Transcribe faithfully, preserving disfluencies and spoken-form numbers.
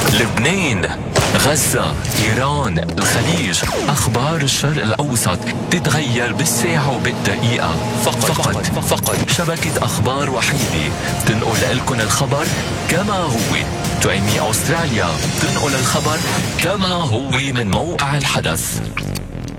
لبنان، غزة، إيران، الخليج، أخبار الشرق الأوسط تتغير بالساعة وبالدقيقة. فقط فقط, فقط شبكة أخبار وحيدة تنقل لكم الخبر كما هو. تو إم إي أستراليا تنقل الخبر كما هو من موقع الحدث.